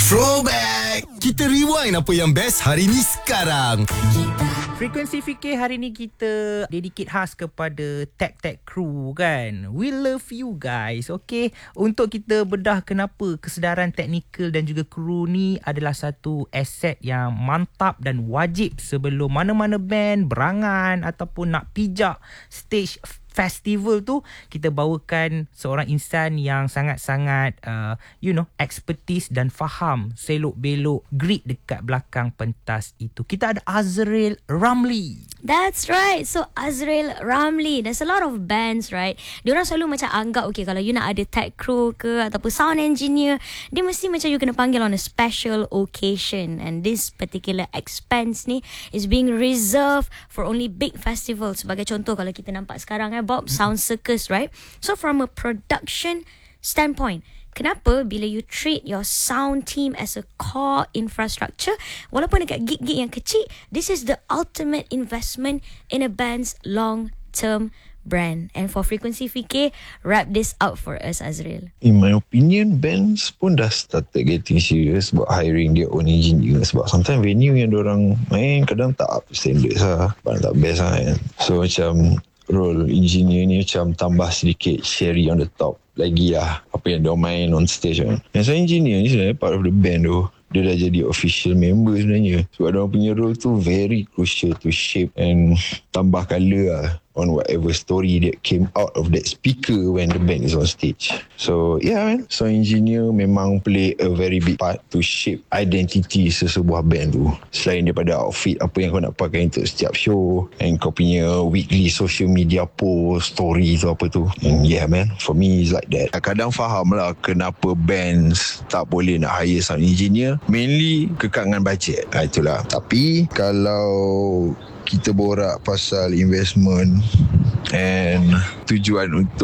Throwback. Kita rewind apa yang best hari ni sekarang. Frekuensi fikir hari ni kita dedicate khas kepada tech crew kan. We love you guys. Okay, untuk kita bedah kenapa kesedaran teknikal dan juga kru ni adalah satu aset yang mantap dan wajib sebelum mana-mana band berangan ataupun nak pijak stage festival tu. Kita bawakan seorang insan yang sangat-sangat expertise dan faham selok-belok grid dekat belakang pentas itu. Kita ada Azrael Ramli. That's right. So Azrael Ramli, there's a lot of bands, right? Diorang selalu macam anggap, okay, kalau you nak ada tech crew ke ataupun sound engineer, dia mesti macam you kena panggil on a special occasion. And this particular expense ni is being reserved for only big festivals. Sebagai contoh, kalau kita nampak sekarang Bob, Sound Circus, right? So from a production standpoint, kenapa bila you treat your sound team as a core infrastructure, walaupun dekat gig-gig yang kecil, this is the ultimate investment in a band's long-term brand. And for Frekuensi Fikir, wrap this out for us, Azrael. In my opinion, bands pun dah started getting serious about hiring their own engineer. Sebab sometimes venue yang diorang main kadang tak up to standards lah, tak best lah kan. So macam role engineer ni macam tambah sedikit cherry on the top lagi lah apa yang dia main on stage kan. Yang saya engineer ni sebenarnya part of the band tu, dia dah jadi official member sebenarnya. Sebab dia punya role tu very crucial to shape and tambah colour lah on whatever story that came out of that speaker when the band is on stage. So yeah man, so engineer memang play a very big part to shape identity sesebuah band tu. Selain daripada outfit apa yang kau nak pakai untuk setiap show, and kau punya weekly social media post, story tu apa tu. And yeah man, for me it's like that. Kadang faham lah kenapa bands tak boleh nak hire sound engineer, mainly kekangan bajet. Itulah. Tapi kalau kita borak pasal investment and tujuan untuk